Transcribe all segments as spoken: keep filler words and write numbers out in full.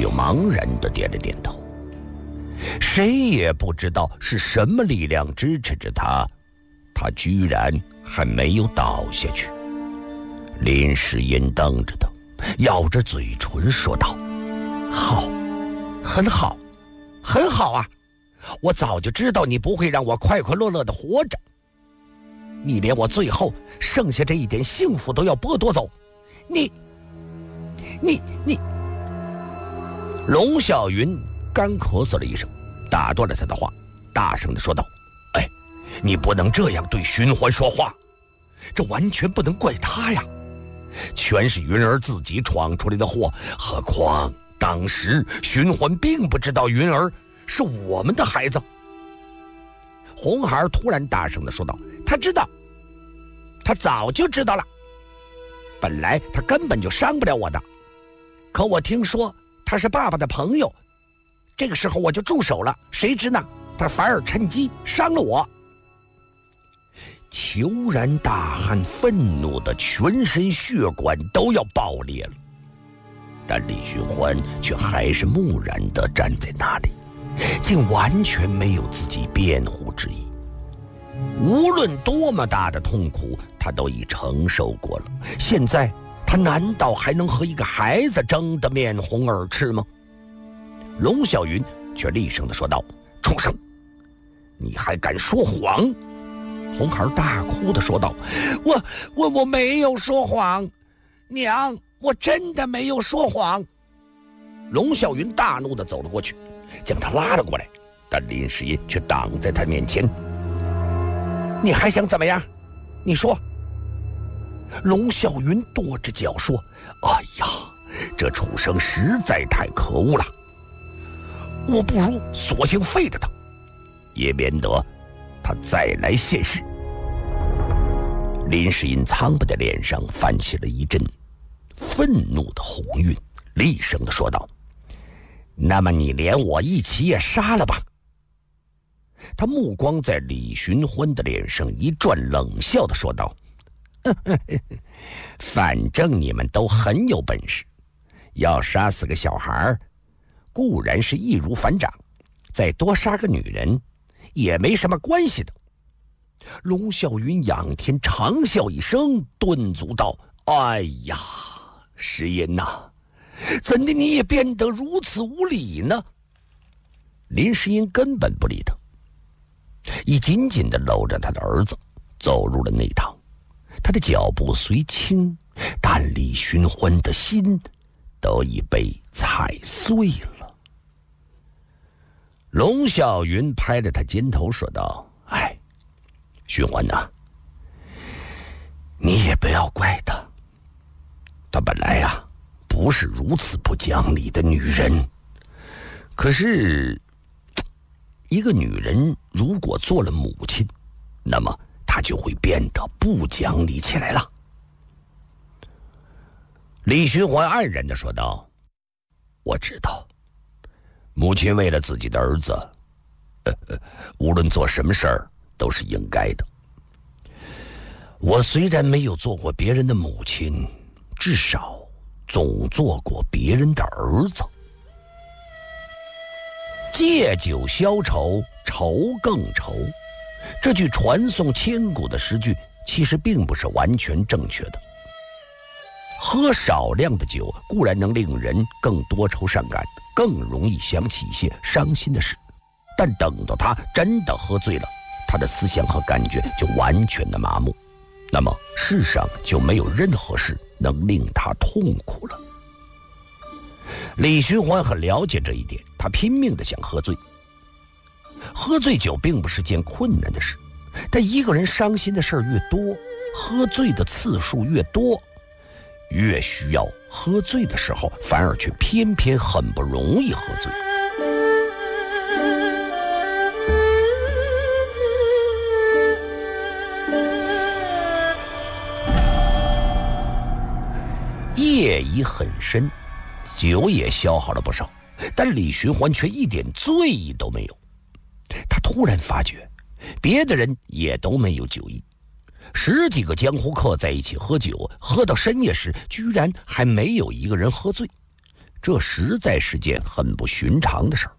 又茫然地点了点头。谁也不知道是什么力量支持着他，他居然还没有倒下去。林诗音瞪着他，咬着嘴唇说道：好，很好，很好啊，我早就知道你不会让我快快乐乐地活着，你连我最后剩下这一点幸福都要剥夺走，你你你龙小云干咳嗽了一声，打断了他的话，大声地说道：哎，你不能这样对寻欢说话，这完全不能怪他呀，全是云儿自己闯出来的祸，何况当时寻欢并不知道云儿是我们的孩子。红孩突然大声地说道：他知道，他早就知道了，本来他根本就伤不了我的，可我听说他是爸爸的朋友，这个时候我就住手了，谁知呢他反而趁机伤了我。虬然大汉愤怒的全身血管都要爆裂了，但李寻欢却还是木然地站在那里，竟完全没有自己辩护之意。无论多么大的痛苦他都已承受过了，现在他难道还能和一个孩子争得面红耳赤吗？龙小云却厉声地说道：畜生，你还敢说谎！红孩大哭地说道：我我我没有说谎，娘，我真的没有说谎。龙小云大怒地走了过去，将他拉了过来，但林诗音却挡在他面前。你还想怎么样？你说。龙小云跺着脚说：哎呀，这畜生实在太可恶了，我不如索性废了他，也免得他再来现世。林诗音苍白的脸上泛起了一阵愤怒的红晕，厉声地说道：那么你连我一起也杀了吧。他目光在李寻欢的脸上一转，冷笑地说道：反正你们都很有本事，要杀死个小孩固然是易如反掌，再多杀个女人也没什么关系的。龙啸云仰天长啸一声，顿足道：哎呀，诗音呐，怎的你也变得如此无礼呢？林诗音根本不理他，已紧紧地搂着他的儿子走入了内堂。他的脚步虽轻，但李寻欢的心都已被踩碎了。龙啸云拍着他肩头说道：哎，寻欢呐，你也不要怪他，她本来呀、啊、不是如此不讲理的女人，可是一个女人如果做了母亲，那么她就会变得不讲理起来了。李寻欢黯然地说道：我知道，母亲为了自己的儿子，呃呃，无论做什么事儿都是应该的。我虽然没有做过别人的母亲，至少总做过别人的儿子。借酒消愁，愁更愁，这句传颂千古的诗句其实并不是完全正确的。喝少量的酒固然能令人更多愁善感，更容易想起一些伤心的事，但等到他真的喝醉了，他的思想和感觉就完全的麻木，那么世上就没有任何事能令他痛苦了。李寻欢很了解这一点，他拼命地想喝醉。喝醉酒并不是件困难的事，但一个人伤心的事越多，喝醉的次数越多，越需要喝醉的时候，反而却偏偏很不容易喝醉。夜已很深，酒也消耗了不少，但李寻欢却一点醉意都没有。他突然发觉别的人也都没有酒意，十几个江湖客在一起喝酒，喝到深夜时居然还没有一个人喝醉， 这实在是件很不寻常的事儿。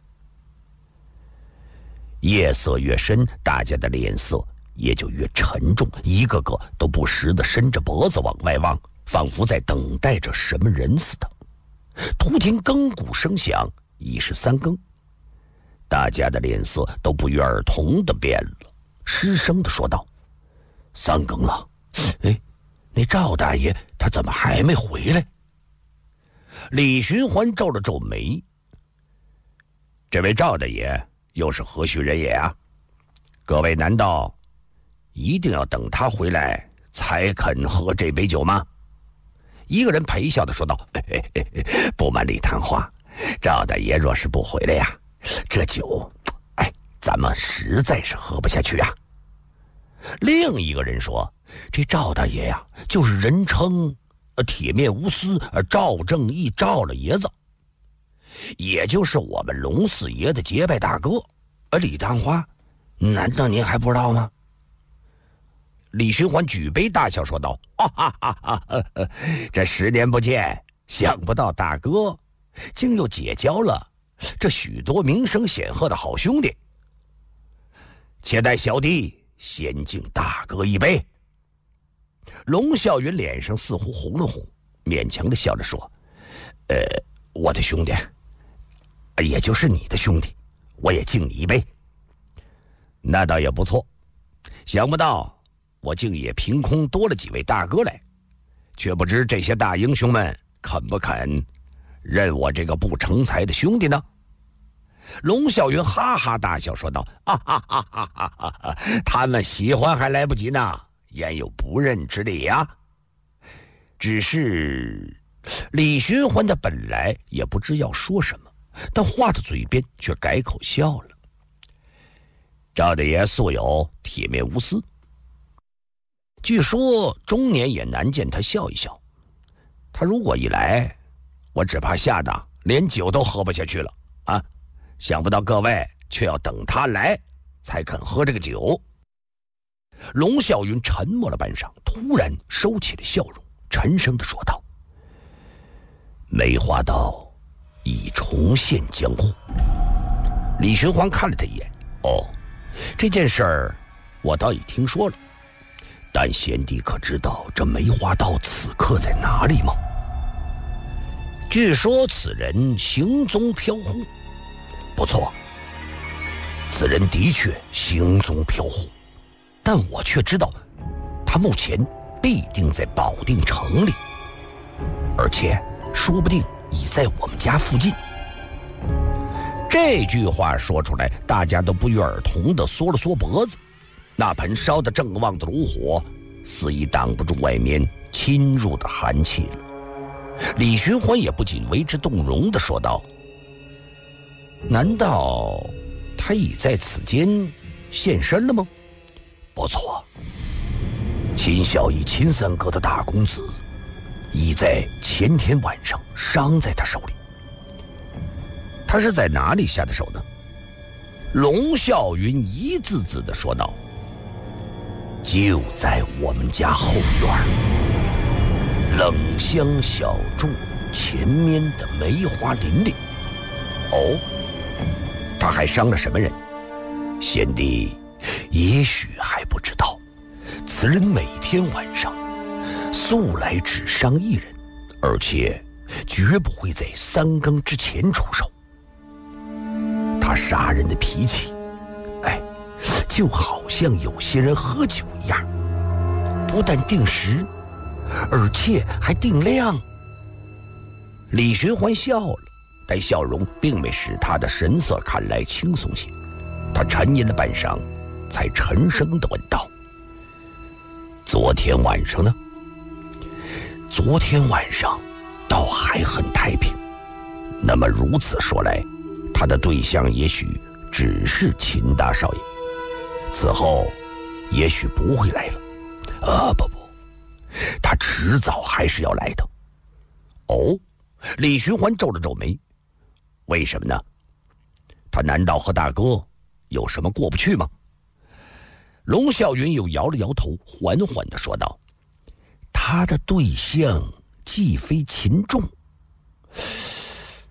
夜色越深，大家的脸色也就越沉重，一个个都不时地伸着脖子往外望，仿佛在等待着什么人似的。突听更鼓声响，已是三更，大家的脸色都不约而同地变了，失声地说道：“三更了，哎，那赵大爷他怎么还没回来？”李寻欢皱了皱眉：“这位赵大爷又是何许人也啊？各位难道一定要等他回来才肯喝这杯酒吗？”一个人陪笑地说道：“嘿嘿嘿，不瞒李探花，赵大爷若是不回来呀，这酒，哎，咱们实在是喝不下去啊。”另一个人说：“这赵大爷呀，就是人称呃铁面无私呃赵正义赵老爷子，也就是我们龙四爷的结拜大哥。呃，李探花，难道您还不知道吗？”李寻欢举杯大笑说道：“哈哈哈哈哈哈！这十年不见，想不到大哥竟又结交了这许多名声显赫的好兄弟。且待小弟先敬大哥一杯。”龙啸云脸上似乎红了红，勉强的笑着说：“呃，我的兄弟，也就是你的兄弟，我也敬你一杯。”“那倒也不错，想不到我竟也凭空多了几位大哥来，却不知这些大英雄们肯不肯认我这个不成才的兄弟呢？”龙啸云哈哈大笑说道：“哈哈哈哈哈哈！他们喜欢还来不及呢，焉有不认之理呀？”只是李寻欢他本来也不知要说什么，但话到嘴边却改口笑了。赵大爷素有铁面无私，据说中年也难见他笑一笑。他如果一来，我只怕吓得连酒都喝不下去了啊！想不到各位却要等他来才肯喝这个酒。龙啸云沉默了半晌，突然收起了笑容，沉声地说道：“梅花道已重现江湖。”李寻欢看了他一眼：“哦，这件事儿我倒已听说了，但贤弟可知道这梅花道此刻在哪里吗？”“据说此人行踪飘忽。”“不错，此人的确行踪飘忽，但我却知道他目前必定在保定城里，而且说不定已在我们家附近。”这句话说出来，大家都不约而同地缩了缩脖子。那盆烧得正旺的炉火似已挡不住外面侵入的寒气了。李寻欢也不禁为之动容地说道：“难道他已在此间现身了吗？”“不错，秦小义秦三哥的大公子已在前天晚上伤在他手里。”“他是在哪里下的手呢？”龙啸云一字字地说道：“就在我们家后院冷香小筑前面的梅花林里。”“哦，他还伤了什么人？”“贤弟也许还不知道，此人每天晚上素来只伤一人，而且绝不会在三更之前出手。他杀人的脾气，哎，就好像有些人喝酒一样，不但定时，而且还定量。”李寻欢笑了，但笑容并没使他的神色看来轻松些。他沉吟了半晌，才沉声地问道：“昨天晚上呢？”“昨天晚上倒还很太平。那么如此说来，他的对象也许只是秦大少爷，此后也许不会来了。啊，不不，他迟早还是要来的。”“哦。”李寻欢皱了皱眉：“为什么呢？他难道和大哥有什么过不去吗？”龙啸云又摇了摇头，缓缓地说道：“他的对象既非秦仲，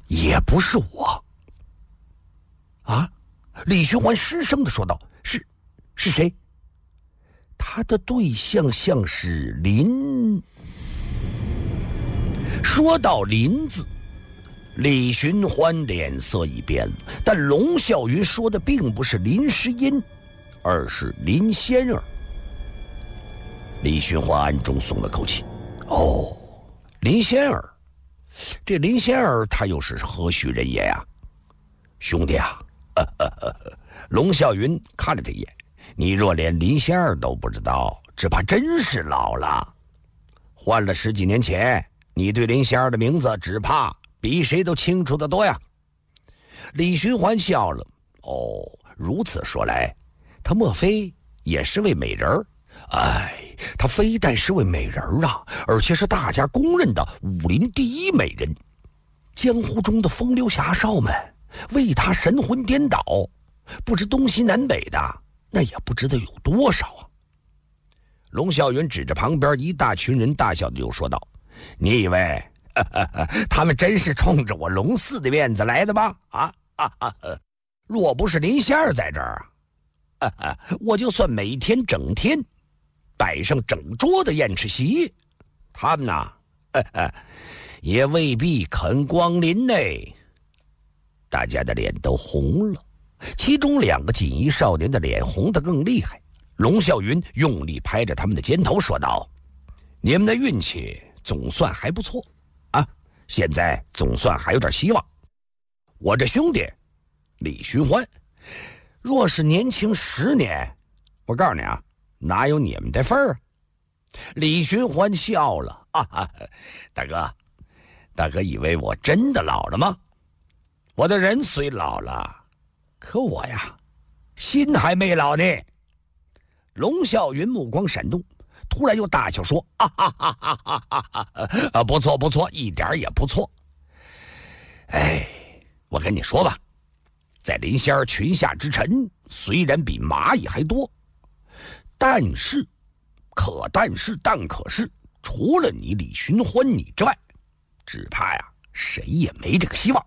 也不是我。啊！李寻欢失声地说道：“是，是谁？”他的对象像是林。说到林字，李寻欢脸色一变了，但龙啸云说的并不是林诗音，而是林仙儿。李寻欢暗中松了口气，哦，林仙儿，这林仙儿他又是何许人也呀？兄弟啊，呵呵呵，龙啸云看了他一眼，你若连林仙儿都不知道，只怕真是老了。换了十几年前，你对林仙儿的名字只怕比谁都清楚得多呀。李寻欢笑了，哦，如此说来，她莫非也是位美人儿？哎，她非但是位美人儿啊，而且是大家公认的武林第一美人。江湖中的风流侠少们为她神魂颠倒，不知东西南北的，那也不知道有多少啊。龙啸云指着旁边一大群人，大笑的又说道：“你以为呵呵他们真是冲着我龙四的院子来的吗？啊啊啊！若不是林仙儿在这儿啊，啊啊我就算每天整天摆上整桌的宴吃席，他们呐，呵呵也未必肯光临呢。”大家的脸都红了，其中两个锦衣少年的脸红得更厉害。龙啸云用力拍着他们的肩头说道：“你们的运气总算还不错啊，现在总算还有点希望。我这兄弟李寻欢，若是年轻十年，我告诉你啊，哪有你们的份儿啊？”李寻欢笑了，哈哈，大哥，大哥以为我真的老了吗？我的人虽老了，可我呀，心还没老呢。龙啸云目光闪动，突然又大笑说：“啊哈哈哈哈哈哈！啊，不错不错，一点也不错。哎，我跟你说吧，在林仙儿群下之臣，虽然比蚂蚁还多，但是，可但是但可是，除了你李寻欢你之外，只怕呀，谁也没这个希望。”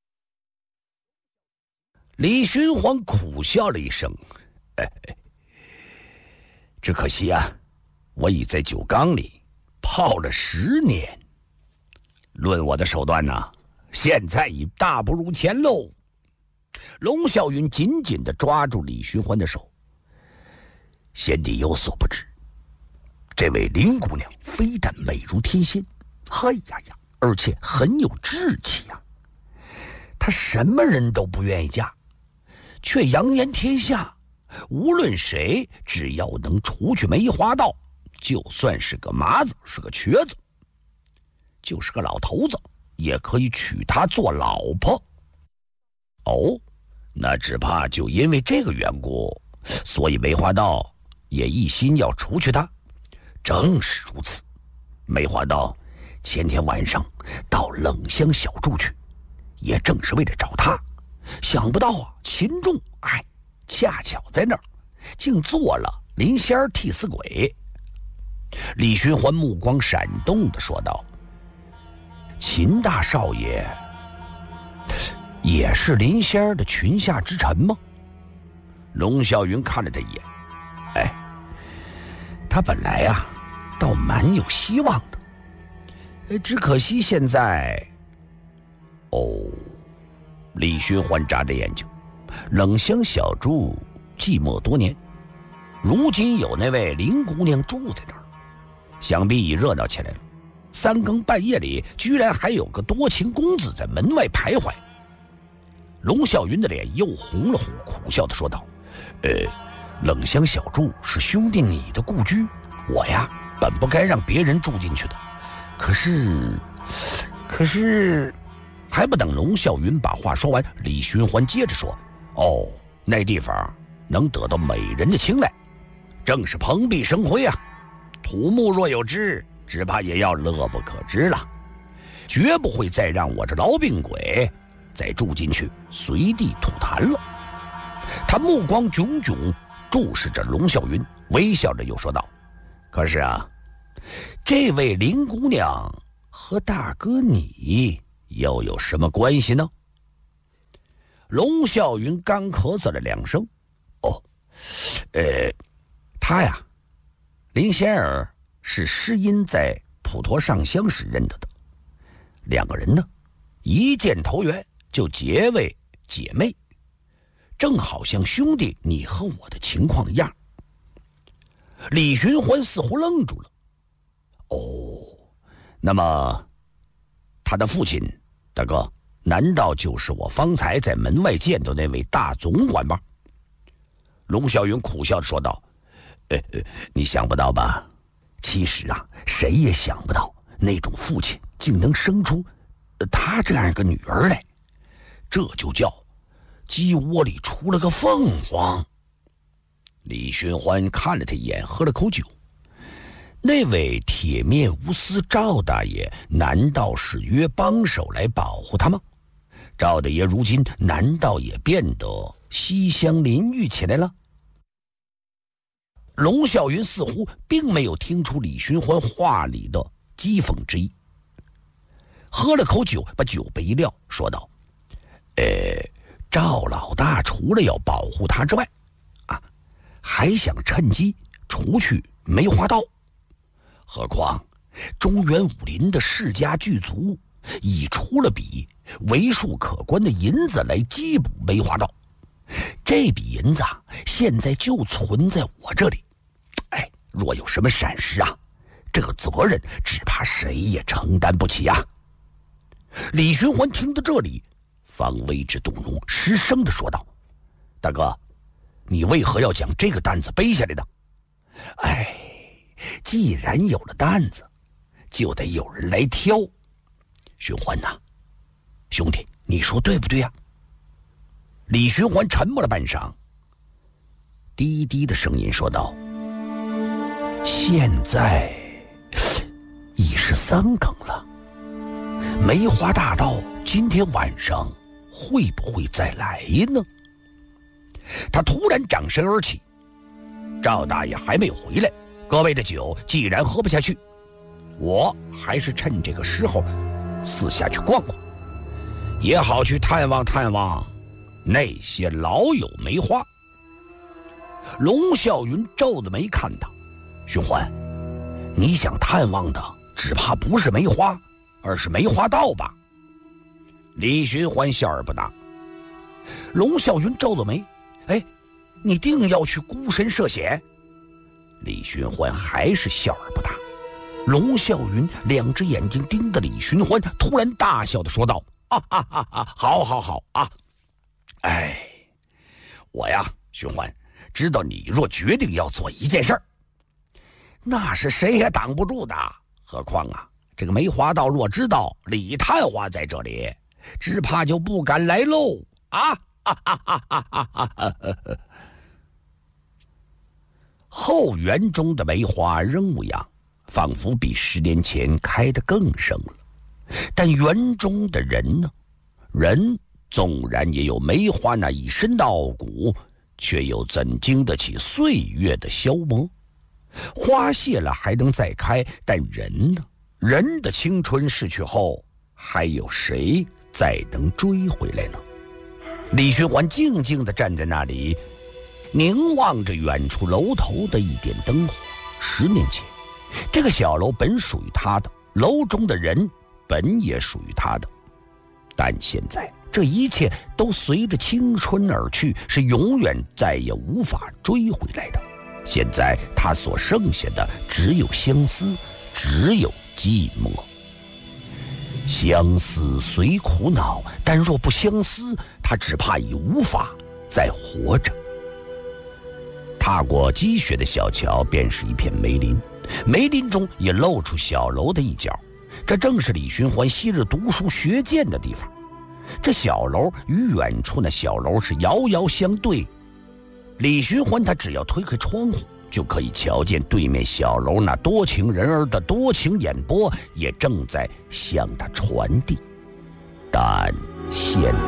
李寻欢苦笑了一声：“哎哎只可惜啊，我已在酒缸里泡了十年。论我的手段呢，现在已大不如前喽。”龙啸云紧紧地抓住李寻欢的手：“贤弟有所不知，这位林姑娘非但美如天仙，哎呀呀，而且很有志气呀、啊。她什么人都不愿意嫁，却扬言天下，无论谁只要能除去梅花道，就算是个麻子，是个瘸子，就是个老头子，也可以娶她做老婆。哦，那只怕就因为这个缘故，所以梅花道也一心要除去她。正是如此，梅花道前天晚上到冷香小筑去，也正是为了找她。想不到啊，秦仲哎，恰巧在那儿，竟做了林仙儿替死鬼。李寻欢目光闪动地说道：“秦大少爷也是林仙儿的群下之臣吗？”龙啸云看了他一眼：“哎，他本来啊，倒蛮有希望的，只可惜现在……哦。”李寻欢眨着眼睛，冷香小筑寂寞多年，如今有那位林姑娘住在那儿，想必已热闹起来了。三更半夜里，居然还有个多情公子在门外徘徊。龙啸云的脸又红了红，苦笑地说道：“呃，冷香小筑是兄弟你的故居，我呀本不该让别人住进去的。可是，可是……”还不等龙啸云把话说完，李寻欢接着说：“哦，那地方能得到美人的青睐，正是蓬荜生辉啊！土木若有知，只怕也要乐不可支了，绝不会再让我这痨病鬼再住进去，随地吐痰了。”他目光炯炯注视着龙啸云，微笑着又说道：“可是啊，这位林姑娘和大哥你又有什么关系呢？龙啸云干咳嗽了两声。哦，呃，他呀，林仙儿是诗音在普陀上香时认得的，两个人呢，一见投缘就结为姐妹，正好像兄弟你和我的情况一样。李寻欢似乎愣住了。哦，那么他的父亲，大哥，难道就是我方才在门外见到那位大总管吗？龙啸云苦笑地说道：呃呃，你想不到吧？其实啊，谁也想不到那种父亲竟能生出他这样一个女儿来，这就叫鸡窝里出了个凤凰。李寻欢看了他一眼，喝了口酒。那位铁面无私赵大爷难道是约帮手来保护他吗？赵大爷如今难道也变得西乡淋浴起来了？龙啸云似乎并没有听出李寻欢话里的讥讽之意，喝了口酒，把酒杯一撂，说道：呃，赵老大除了要保护他之外啊，还想趁机除去梅花道。何况中原武林的世家巨族已出了笔为数可观的银子来缉捕梅花道，这笔银子啊，现在就存在我这里。哎，若有什么闪失啊，这个责任只怕谁也承担不起啊。李寻欢听到这里，方为之动容，失声地说道：大哥，你为何要将这个担子背下来呢？哎，既然有了担子，就得有人来挑。寻欢呐、啊，兄弟，你说对不对呀、啊？李寻欢沉默了半晌，低低的声音说道：现在已是三更了，梅花大盗今天晚上会不会再来呢？他突然掌身而起：赵大爷还没有回来，各位的酒既然喝不下去，我还是趁这个时候四下去逛逛，也好去探望探望那些老友梅花。龙啸云皱着眉看他：寻欢，你想探望的只怕不是梅花，而是梅花道吧？李寻欢笑而不答。龙啸云皱着眉：哎，你定要去孤身涉险？李寻欢还是笑而不答。龙啸云两只眼睛盯着李寻欢，突然大笑地说道：啊哈哈哈，好好好啊！哎，我呀，寻欢，知道你若决定要做一件事儿，那是谁也挡不住的。何况啊，这个梅花道若知道李探花在这里，只怕就不敢来喽啊！哈哈哈哈哈哈！后园中的梅花仍无恙，仿佛比十年前开得更盛了。但园中的人呢？人纵然也有梅花那一身的傲骨，却又怎经得起岁月的消磨？花谢了还能再开，但人呢？人的青春逝去后，还有谁再能追回来呢？李寻欢静静地站在那里，凝望着远处楼头的一点灯火。十年前，这个小楼本属于他的，楼中的人本也属于他的，但现在这一切都随着青春而去，是永远再也无法追回来的。现在他所剩下的只有相思，只有寂寞。相思虽苦恼，但若不相思，他只怕已无法再活着。踏过积雪的小桥，便是一片梅林，梅林中也露出小楼的一角，这正是李寻欢昔日读书学剑的地方。这小楼与远处那小楼是遥遥相对，李寻欢他只要推开窗户，就可以瞧见对面小楼那多情人儿的多情眼波也正在向他传递。但现